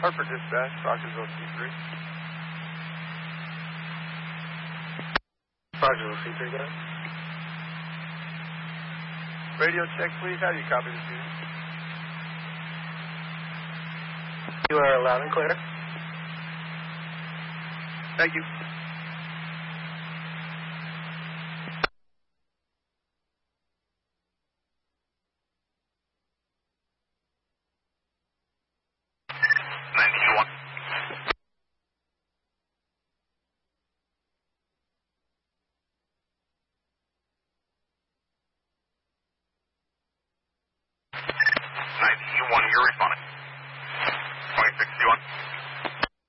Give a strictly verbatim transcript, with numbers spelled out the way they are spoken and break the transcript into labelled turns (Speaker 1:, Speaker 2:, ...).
Speaker 1: Hartford Dispatch, Rogersville C three.
Speaker 2: Rogersville C three, guys.
Speaker 1: Radio check, please. How do you copy this unit?
Speaker 2: You are loud and clear.
Speaker 1: Thank you.
Speaker 3: ninety-one, you're responding.